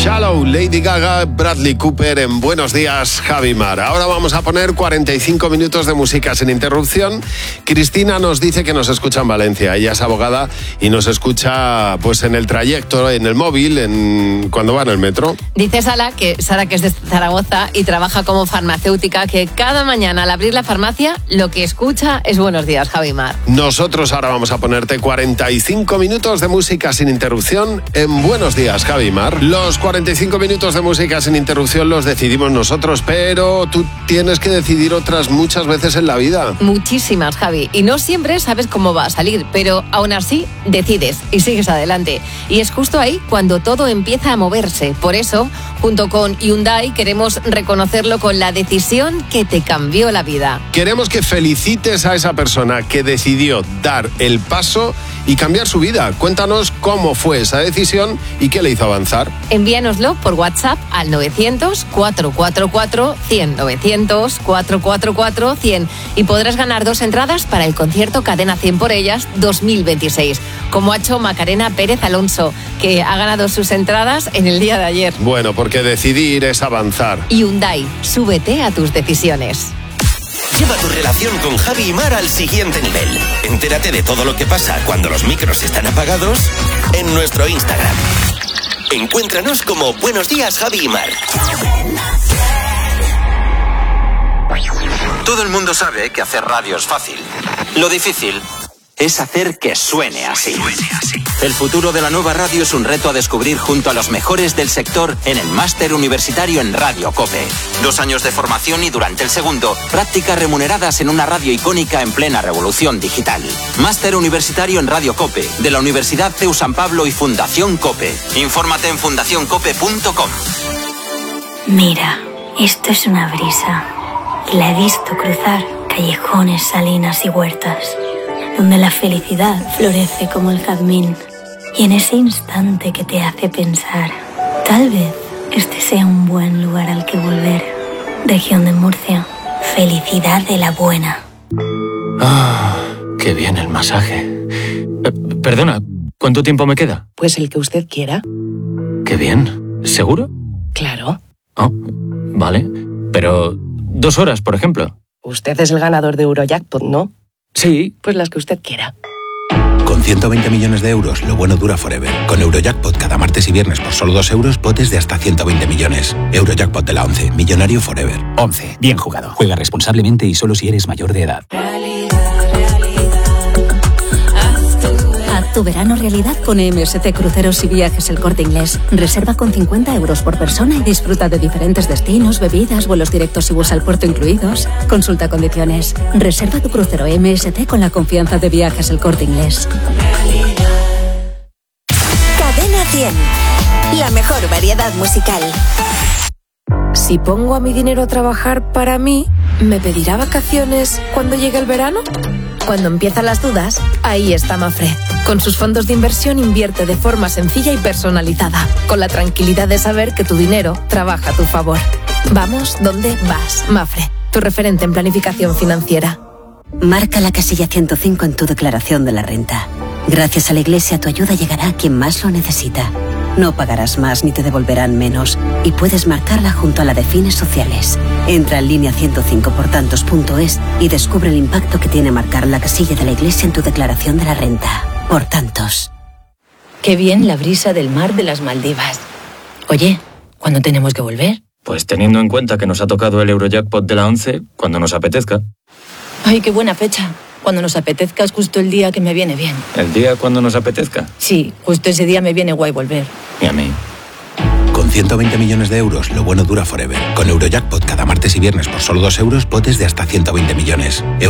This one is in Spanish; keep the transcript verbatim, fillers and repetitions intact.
Shallow, Lady Gaga, Bradley Cooper en Buenos Días, Javi Mar. Ahora vamos a poner cuarenta y cinco minutos de música sin interrupción. Cristina nos dice que nos escucha en Valencia. Ella es abogada y nos escucha pues en el trayecto, en el móvil, en cuando va en el metro. Dice Sara que, Sara, que es de Zaragoza y trabaja como farmacéutica, que cada mañana al abrir la farmacia lo que escucha es Buenos Días, Javi Mar. Nosotros ahora vamos a ponerte cuarenta y cinco minutos de música sin interrupción en Buenos Días, Javi Mar. Los cuarenta y cinco minutos de música sin interrupción los decidimos nosotros, pero tú tienes que decidir otras muchas veces en la vida. Muchísimas, Javi. Y no siempre sabes cómo va a salir, pero aún así decides y sigues adelante. Y es justo ahí cuando todo empieza a moverse. Por eso, junto con Hyundai, queremos reconocerlo con la decisión que te cambió la vida. Queremos que felicites a esa persona que decidió dar el paso y cambiar su vida. Cuéntanos cómo fue esa decisión y qué le hizo avanzar. Envíanoslo por WhatsApp al novecientos, cuatrocientos cuarenta y cuatro, cien, novecientos, cuatrocientos cuarenta y cuatro, cien y podrás ganar dos entradas para el concierto Cadena cien por ellas dos mil veintiséis, como ha hecho Macarena Pérez Alonso, que ha ganado sus entradas en el día de ayer. Bueno, porque decidir es avanzar. Hyundai, súbete a tus decisiones. Lleva tu relación con Javi y Mar al siguiente nivel. Entérate de todo lo que pasa cuando los micros están apagados en nuestro Instagram. Encuéntranos como Buenos Días, Javi y Mar. Todo el mundo sabe que hacer radio es fácil. Lo difícil es hacer que suene así. El futuro de la nueva radio es un reto a descubrir junto a los mejores del sector en el Máster Universitario en Radio COPE. Dos años de formación y durante el segundo, prácticas remuneradas en una radio icónica en plena revolución digital. Máster Universitario en Radio COPE, de la Universidad C E U San Pablo y Fundación COPE. Infórmate en fundación cope punto com. Mira, esto es una brisa. Y la he visto cruzar callejones, salinas y huertas, donde la felicidad florece como el jazmín. Y en ese instante que te hace pensar, tal vez este sea un buen lugar al que volver. Región de Murcia, felicidad de la buena. Ah, qué bien el masaje. Eh, perdona, ¿cuánto tiempo me queda? Pues el que usted quiera. Qué bien. ¿Seguro? Claro. Oh, vale. Pero dos horas, por ejemplo. Usted es el ganador de Eurojackpot, ¿no? Sí. Pues las que usted quiera. Con ciento veinte millones de euros, lo bueno dura forever. Con Eurojackpot cada martes y viernes por solo dos euros, potes de hasta ciento veinte millones. Eurojackpot de la once, millonario forever. once. Bien jugado. Juega responsablemente y solo si eres mayor de edad. Haz tu verano realidad con M S C Cruceros y Viajes El Corte Inglés. Reserva con cincuenta euros por persona y disfruta de diferentes destinos, bebidas, vuelos directos y bus al puerto incluidos. Consulta condiciones. Reserva tu crucero M S C con la confianza de Viajes El Corte Inglés. Cadena cien. La mejor variedad musical. Si pongo a mi dinero a trabajar para mí, ¿me pedirá vacaciones cuando llegue el verano? Cuando empiezan las dudas, ahí está Mafre. Con sus fondos de inversión invierte de forma sencilla y personalizada, con la tranquilidad de saber que tu dinero trabaja a tu favor. Vamos donde vas, Mafre, tu referente en planificación financiera. Marca la casilla ciento cinco en tu declaración de la renta. Gracias a la Iglesia, tu ayuda llegará a quien más lo necesita. No pagarás más ni te devolverán menos y puedes marcarla junto a la de fines sociales. Entra en línea ciento cinco por tantos punto es y descubre el impacto que tiene marcar la casilla de la Iglesia en tu declaración de la renta. Por tantos. Qué bien la brisa del mar de las Maldivas. Oye, ¿cuándo tenemos que volver? Pues teniendo en cuenta que nos ha tocado el Eurojackpot de la once, cuando nos apetezca. Ay, qué buena fecha. Cuando nos apetezca es justo el día que me viene bien. ¿El día cuando nos apetezca? Sí, justo ese día me viene guay volver. Y a mí. Con ciento veinte millones de euros, lo bueno dura forever. Con Eurojackpot cada martes y viernes por solo dos euros, potes de hasta ciento veinte millones.